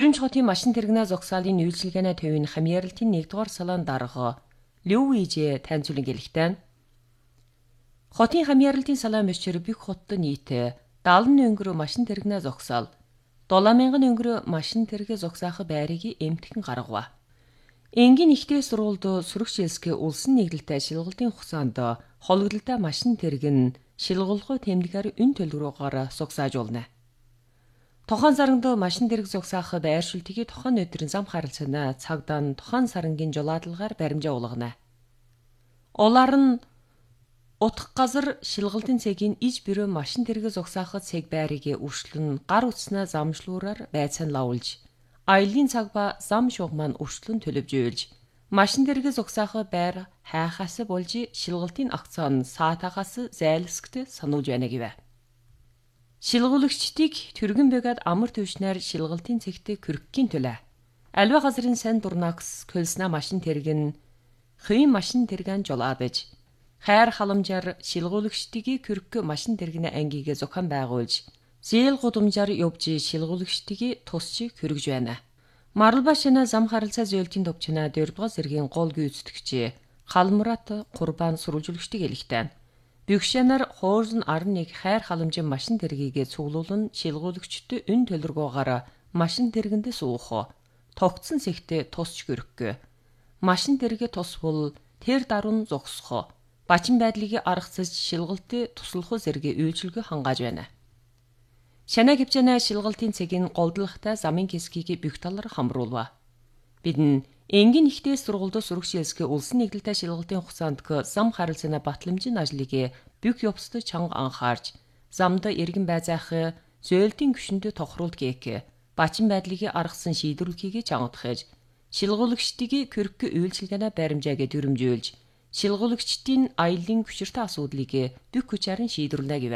Шүрэмж хотын машин тэрэгнээ зогсоолын үйлчилгээний төвийн хамьяаралтын 1-р салон дарга Лүвижэ таньцуулан гэлэхтэн. Хотын хамьяаралтын салон мөчөр бүх хотод нийт 70 өнгөрөө машин тэрэгнээ зогсоол 7,000 өнгөрөө машин тэрэг зогсоох байрыг эмтгэн гаргав. Энгийн ихтэй сургуульд сүрэг шилсгэ улсын нэгдэлтэй шилгалтын хугацаанд хологдолтой машин тэрэг нь шилгуулгын тэмдгээр өн төлбөрөөр зогсоожуулна. Тохон саранд машин тэрэг зогсоох байршилтыг тохон өдрийн зам харилцааны цагдаа нь тохон сарангийн жолоодлагаар баримжаа уулгана. Улаар нь утга газар шилгалтын цэгийн иж бюро машин тэрэг зогсоох цэг байрыг өршлөн гар утснаа замшлуураар байцаан лавуулж, аялын цаг ба зам шуг маань өршлөн төлөвжүүлж, машин тэрэг зогсоох байр хайхаас болж шилгалтын акцон саатаагаас зайлсгт сануулж байна гэв. Шилгуулагчдыг түргэн бэгад амар төвшнээр шилгалтын цэгт көрөхийн төлөө альва газрын сайн дурнакс көлснө машин тэрэг нь хүйн машин тэрэгэн жолоодож хайр халамжаар шилгуулагчдыг көрөх машин тэрэгний ангигээ зохион байгуулж зээл гудамжаар явж шилгуулагчдыг тусч хөргөж байна. Маралбашина зам харилцаа зөөлтийн төвчнө 4-р зэргийн гол гүйцэтгэгч Халмурат Курбан сурвалжуулагчдыг хэлэхтэн. Бюгшэнэр хоорн 11 хайр халамжийн машин тэргийг цуглуулан шилгуулагчд өн төлөргөөгөөр машин тэрэгэнд суух. Тогтсон цэгт тусч хөрөх. Машин тэрэг тусвал тэр даруун зогсох. Бачин байдлыг аргацж шилгалт туслах зэрэг үйлчилгээ хангааж байна. Шанаа хвчэнэ шилгалтын цэгийн голдлохтой замын хэсгийг бүх талаар хамруулва. Бид нь энгийн ихтэй сургуульд сүрэг шилсгэ улсын нэгдэлтэй шилгалтын хугацаанд зам харилцааны батламжийн ажлыг бүх явцад чанга анхаарч, замд эргэн байзаах зөөлтийн гүшинд тохируулт гээх бачин байдлыг аргасан шийдвэрлэхийг чангадахж, шилгуулагчдыг көрөх үйлчилгээний баримжааг дүрмжүүлж, шилгуулагчдын аялын хүчиртэй асуудлыг бүх хүчээр шийдвэрлэнэ гэв.